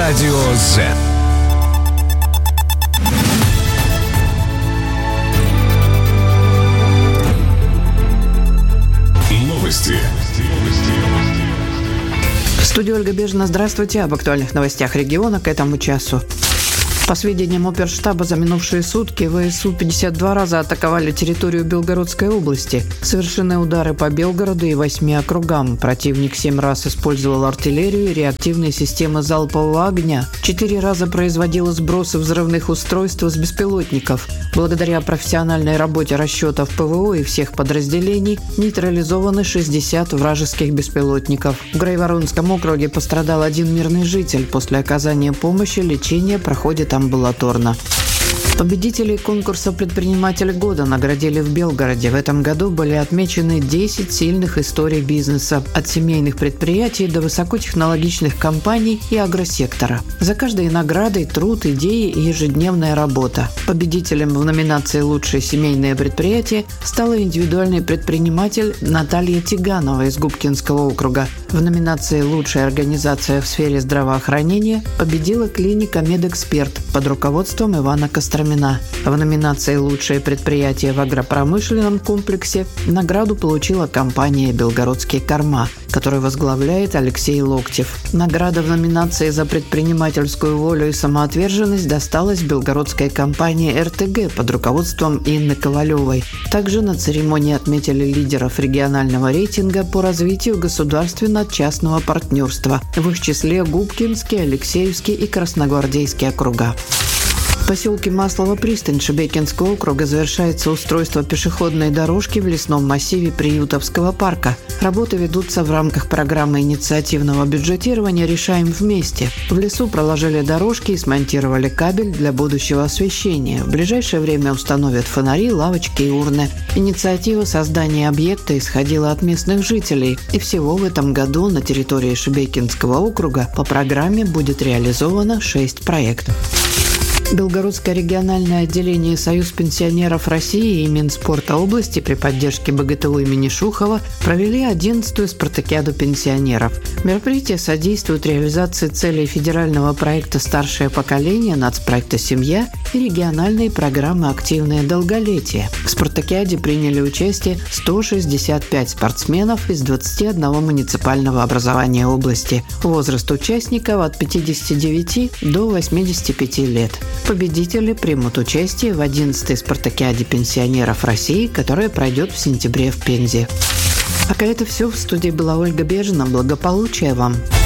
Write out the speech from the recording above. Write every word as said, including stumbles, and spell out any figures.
Радио Z. Новости. В студии Ольга Бежина. Здравствуйте. Об актуальных новостях региона к этому часу. По сведениям оперштаба, за минувшие сутки ВСУ пятьдесят два раза атаковали территорию Белгородской области. Совершены удары по Белгороду и восьми округам. Противник семь раз использовал артиллерию и реактивные системы залпового огня. Четыре раза производил сбросы взрывных устройств с беспилотников. Благодаря профессиональной работе расчетов ПВО и всех подразделений нейтрализованы шестьдесят вражеских беспилотников. В Грайворонском округе пострадал один мирный житель. После оказания помощи лечение проходит амбулаторно. Победителей конкурса «Предприниматель года» наградили в Белгороде. В этом году были отмечены десять сильных историй бизнеса, от семейных предприятий до высокотехнологичных компаний и агросектора. За каждой наградой труд, идеи и ежедневная работа. Победителем в номинации «Лучшее семейное предприятие» стала индивидуальный предприниматель Наталья Тиганова из Губкинского округа. В номинации «Лучшая организация в сфере здравоохранения» победила клиника «Медэксперт» под руководством Ивана Костромина. В номинации «Лучшее предприятие в агропромышленном комплексе» награду получила компания «Белгородские корма», которую возглавляет Алексей Локтев. Награда в номинации за предпринимательскую волю и самоотверженность досталась белгородской компании эр тэ гэ под руководством Инны Ковалевой. Также на церемонии отметили лидеров регионального рейтинга по развитию государственно-частного партнерства, в их числе Губкинский, Алексеевский и Красногвардейский округа. В поселке Маслово-Пристань Шебекинского округа завершается устройство пешеходной дорожки в лесном массиве Приютовского парка. Работы ведутся в рамках программы инициативного бюджетирования «Решаем вместе». В лесу проложили дорожки и смонтировали кабель для будущего освещения. В ближайшее время установят фонари, лавочки и урны. Инициатива создания объекта исходила от местных жителей. И всего в этом году на территории Шебекинского округа по программе будет реализовано шесть проектов. Белгородское региональное отделение «Союз пенсионеров России» и Минспорта области при поддержке бэ гэ тэ у имени Шухова провели одиннадцатую спартакиаду пенсионеров. Мероприятие содействует реализации целей федерального проекта «Старшее поколение», нацпроекта «Семья» и региональной программы «Активное долголетие». В спартакиаде приняли участие сто шестьдесят пять спортсменов из двадцати одного муниципального образования области. Возраст участников от пятидесяти девяти до восьмидесяти пяти лет. Победители примут участие в одиннадцатой спартакиаде пенсионеров России, которая пройдет в сентябре в Пензе. Пока это все. В студии была Ольга Бежина. Благополучия вам!